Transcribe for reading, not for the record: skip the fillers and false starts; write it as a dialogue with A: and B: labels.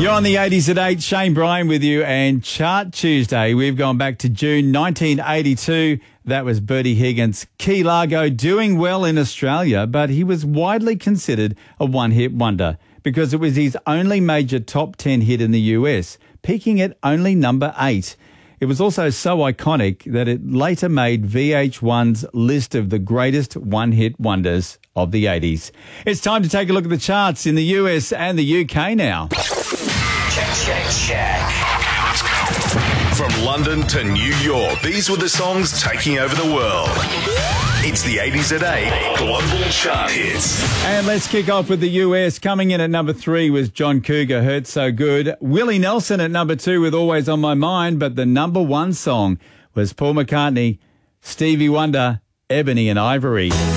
A: You're on the 80s at 8. Shane Bryan with you, and Chart Tuesday. We've gone back to June 1982. That was Bertie Higgins. Key Largo doing well in Australia, but he was widely considered a one-hit wonder because it was his only major top 10 hit in the US, peaking at only number 8. It was also so iconic that it later made VH1's list of the greatest one-hit wonders of the 80s. It's time to take a look at the charts in the US and the UK now.
B: Check. From London to New York, these were the songs taking over the world. It's the 80s at 8 Global Chart Hits.
A: And let's kick off with the US. Coming in at number 3 was John Cougar, Hurt So Good. Willie Nelson at number 2 with Always on My Mind. But the number 1 song was Paul McCartney, Stevie Wonder, Ebony and Ivory.